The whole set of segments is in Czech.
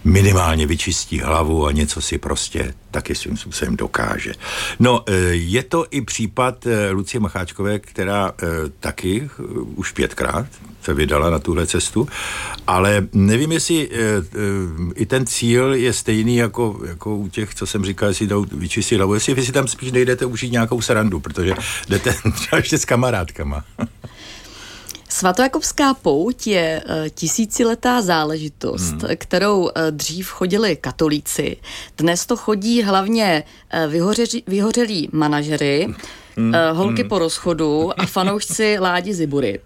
minimálně vyčistí hlavu a něco si prostě taky svým způsobem dokáže. No, je to i případ Lucie Macháčkové, která taky už 5krát se vydala na tuhle cestu, ale nevím, jestli i ten cíl je stejný jako u těch, co jsem říkal, jestli jdou vyčistit hlavu, jestli vy si tam spíš nejdete užít nějakou srandu, protože jdete třeba ještě s kamarádkama. Svatojakobská pouť je tisíciletá záležitost, kterou dřív chodili katolíci. Dnes to chodí hlavně vyhořelí manažeři, holky po rozchodu a fanoušci Ládi Zibury.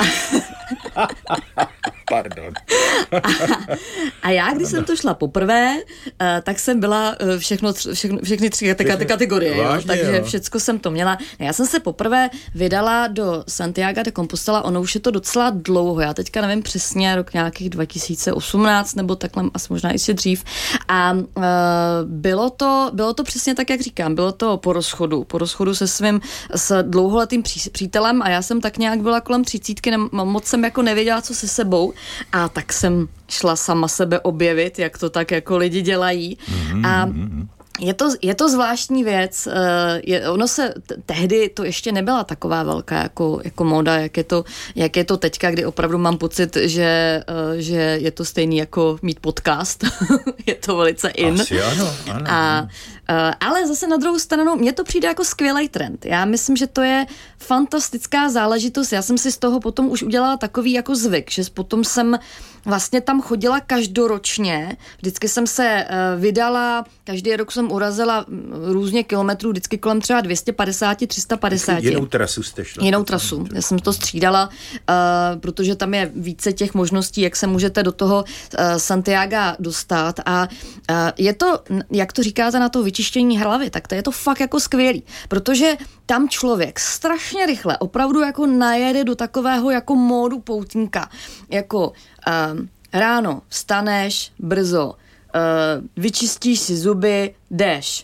Pardon. A já, když jsem to šla poprvé, tak jsem byla všechny 3 kategorie, jo? Takže všecko jsem to měla. Já jsem se poprvé vydala do Santiago de Compostela, ono už je to docela dlouho, já teďka nevím přesně, rok nějakých 2018 nebo takhle, asi možná ještě dřív. A bylo to přesně tak, jak říkám, bylo to po rozchodu s dlouholetým přítelem a já jsem tak nějak byla kolem 30, moc jsem jako nevěděla, co se sebou, a tak jsem šla sama sebe objevit, jak to tak jako lidi dělají. A je to zvláštní věc. Tehdy to ještě nebyla taková velká jako móda, jak je to teďka, kdy opravdu mám pocit, že je to stejný jako mít podcast. Je to velice in. Asi ano. Ale zase na druhou stranu, mně to přijde jako skvělý trend. Já myslím, že to je fantastická záležitost. Já jsem si z toho potom už udělala takový jako zvyk, že potom jsem vlastně tam chodila každoročně. Vždycky jsem se vydala, každý rok jsem urazila různě kilometrů, vždycky kolem třeba 250, 350. Jinou trasu jste šla. Jinou trasu. Já jsem to střídala, protože tam je více těch možností, jak se můžete do toho Santiaga dostat. A je to, jak to říkáte na to vyčištění hlavy, tak to je to fakt jako skvělý. Protože tam člověk strašně rychle opravdu jako najede do takového jako módu poutníka. Jako ráno vstaneš brzo, vyčistíš si zuby, jdeš,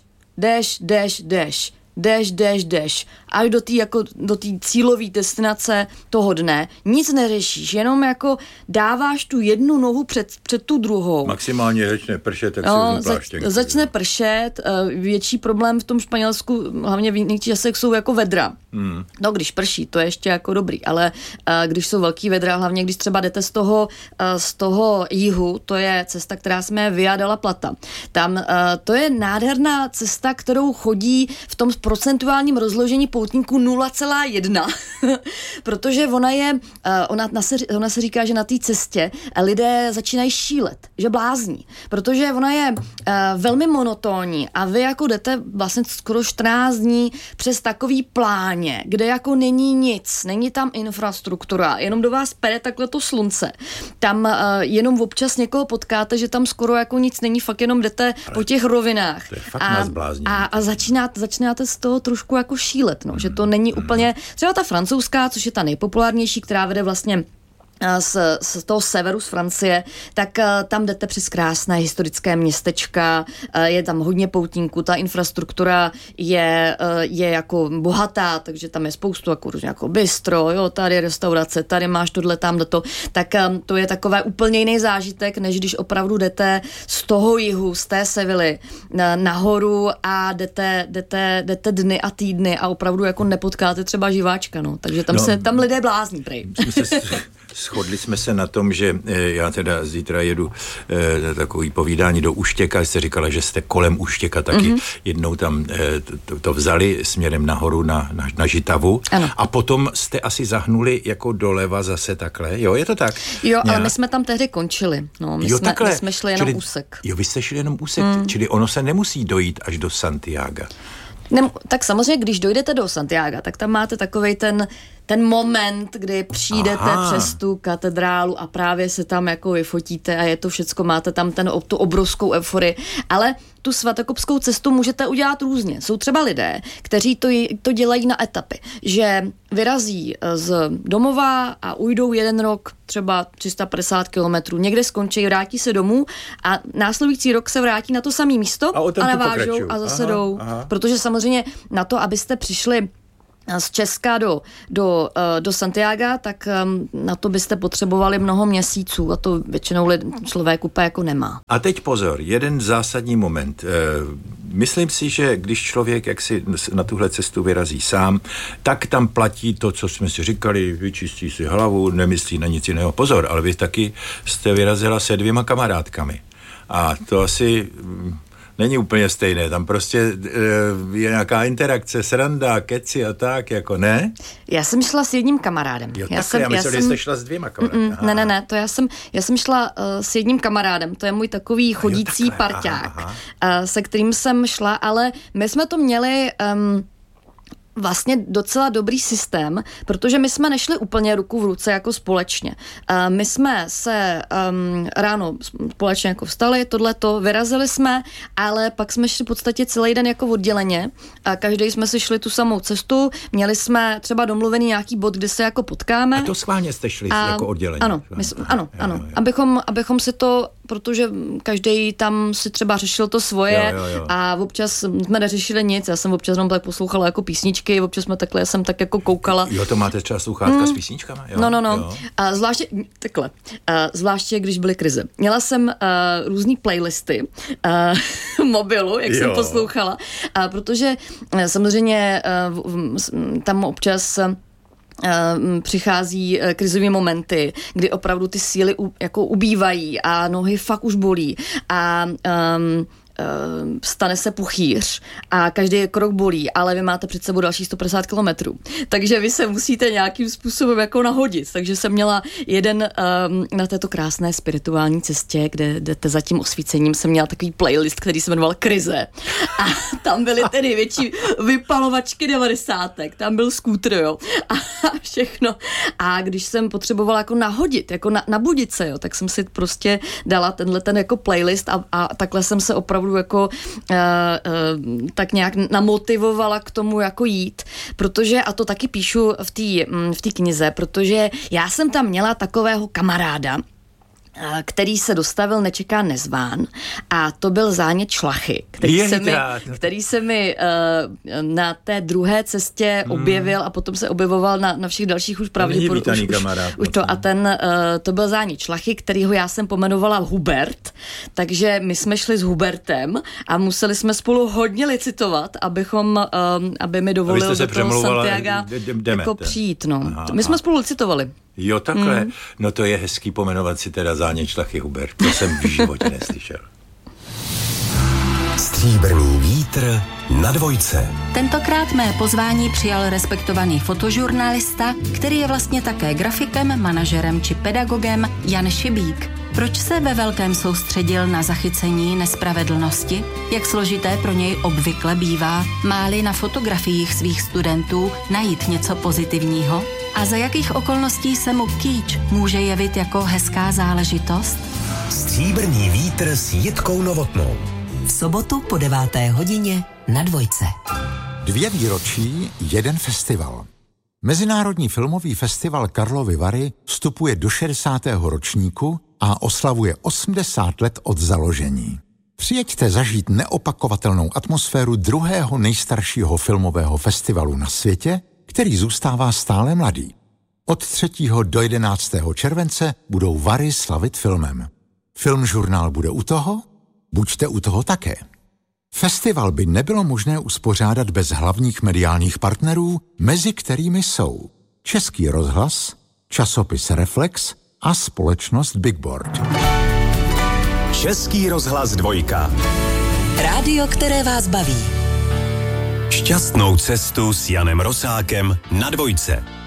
až do té cílové destinace toho dne. Nic neřešíš, jenom jako dáváš tu jednu nohu před tu druhou. Maximálně začne pršet, tak si vezmu pláštěnku. Začne pršet, větší problém v tom Španělsku, hlavně v jiných časech, jsou jako vedra. No, když prší, to je ještě jako dobrý, ale když jsou velký vedra, hlavně když třeba jdete z toho jihu, to je cesta, která se jmenuje Via de la Plata. Tam to je nádherná cesta, kterou chodí v tom procentuálním rozložení poutníků 0,1, protože ona se říká, že na té cestě lidé začínají šílet, že blázní, protože ona je velmi monotónní a vy jako jdete vlastně skoro 14 dní přes takový pláně, kde jako není nic, není tam infrastruktura, jenom do vás pere takhle to slunce. Tam jenom občas někoho potkáte, že tam skoro jako nic není, fakt jenom jdete po těch rovinách. To je fakt nás blázní. A začínáte z toho trošku jako šílet, no, že to není úplně, třeba ta francouzská, což je ta nejpopulárnější, která vede vlastně z toho severu z Francie, tak tam jdete přes krásné historické městečka, je tam hodně poutníků, ta infrastruktura je jako bohatá, takže tam je spoustu jako bistro, jo, tady restaurace, tady máš tohle, tamhle to, tak to je takové úplně jiný zážitek, než když opravdu jdete z toho jihu, z té Sevilly nahoru a jdete dny a týdny a opravdu jako nepotkáte třeba živáčka, no, takže tam lidé blázní, prej. Shodli jsme se na tom, že já teda zítra jedu takový povídání do Uštěka, jste říkala, že jste kolem Uštěka taky jednou tam to vzali směrem nahoru na Žitavu. Ano. A potom jste asi zahnuli jako doleva zase takhle, jo, je to tak? Jo, ale my jsme tam tehdy končili, no, my jsme šli jenom úsek. Jo, vy jste šli jenom úsek, čili ono se nemusí dojít až do Santiaga. Tak samozřejmě, když dojdete do Santiaga, tak tam máte takovej ten moment, kdy přijdete přes tu katedrálu a právě se tam jako vyfotíte a je to všecko, máte tam tu obrovskou euforii, ale tu svatokopskou cestu můžete udělat různě. Jsou třeba lidé, kteří to dělají na etapy, že vyrazí z domova a ujdou jeden rok třeba 350 kilometrů, někde skončí, vrátí se domů a následující rok se vrátí na to samé místo a navážou a zase jdou. Protože samozřejmě na to, abyste přišli z Česka do Santiaga, tak na to byste potřebovali mnoho měsíců a to většinou člověk úplně jako nemá. A teď pozor, jeden zásadní moment. Myslím si, že když člověk jaksi na tuhle cestu vyrazí sám, tak tam platí to, co jsme si říkali, vyčistí si hlavu, nemyslí na nic jiného. Pozor, ale vy taky jste vyrazila se 2 kamarádkami. A to asi není úplně stejné, tam prostě je nějaká interakce, sranda, keci a tak, jako ne? Já jsem šla s jedním kamarádem. Jo, já myslím, že jste šla s 2 kamarády. Ne, to já jsem šla s jedním kamarádem, to je můj takový chodící parťák, se kterým jsem šla, ale my jsme to měli vlastně docela dobrý systém, protože my jsme nešli úplně ruku v ruce jako společně. My jsme se ráno společně jako vstali, tohleto, vyrazili jsme, ale pak jsme šli v podstatě celý den jako odděleně a každý jsme si šli tu samou cestu, měli jsme třeba domluvený nějaký bod, kde se jako potkáme. A to schválně jste šli jako odděleně. Ano. Abychom si to, protože každý tam si třeba řešil to svoje a občas jsme neřešili nic, já jsem občas jenom tak poslouchala jako písničky, občas jsme takhle, já jsem tak jako koukala. Jo, to máte třeba sluchátka s písničkama? Jo, no. A zvláště, když byly krize. Měla jsem různý playlisty mobilu, jak jsem poslouchala, protože samozřejmě tam občas přichází krizové momenty, kdy opravdu ty síly jako ubývají a nohy fakt už bolí a stane se puchýř a každý krok bolí, ale vy máte před sebou další 150 kilometrů. Takže vy se musíte nějakým způsobem jako nahodit. Takže jsem měla jeden na této krásné spirituální cestě, kde jdete za tím osvícením, jsem měla takový playlist, který se jmenoval Krize. A tam byly ty největší vypalovačky 90. Tam byl skútr, jo. A všechno. A když jsem potřebovala jako nahodit, jako nabudit se, jo, tak jsem si prostě dala ten jako playlist a takhle jsem se opravdu jako tak nějak namotivovala k tomu jako jít, protože, a to taky píšu v té knize, protože já jsem tam měla takového kamaráda, který se dostavil nečekán nezván a to byl Zánět Šlachy, který se mi na té druhé cestě objevil a potom se objevoval na všech dalších už pravděpodobně. To byl Zánět Šlachy, kterýho já jsem pomenovala Hubert, takže my jsme šli s Hubertem a museli jsme spolu hodně licitovat, aby mi dovolil do toho Santiaga jako přijít. No. My jsme spolu licitovali. Jo, takhle. No to je hezký pomenovat si teda Zánět Šlachy Hubert. To jsem v životě neslyšel. Stříbrný vítr na Dvojce. Tentokrát mé pozvání přijal respektovaný fotožurnalista, který je vlastně také grafikem, manažerem či pedagogem, Jan Šibík. Proč se ve velkém soustředil na zachycení nespravedlnosti? Jak složité pro něj obvykle bývá, má-li na fotografiích svých studentů najít něco pozitivního? A za jakých okolností se mu kýč může jevit jako hezká záležitost? Stříbrný vítr s Jitkou Novotnou. V sobotu po 9. hodině na Dvojce. 2 výročí, 1 festival. Mezinárodní filmový festival Karlovy Vary vstupuje do 60. ročníku a oslavuje 80 let od založení. Přijeďte zažít neopakovatelnou atmosféru druhého nejstaršího filmového festivalu na světě, který zůstává stále mladý. Od 3. do 11. července budou Vary slavit filmem. Filmžurnál bude u toho? Buďte u toho také. Festival by nebylo možné uspořádat bez hlavních mediálních partnerů, mezi kterými jsou Český rozhlas, časopis Reflex a společnost Bigboard. Český rozhlas 2. Rádio, které vás baví. Šťastnou cestu s Janem Rosákem na Dvojce.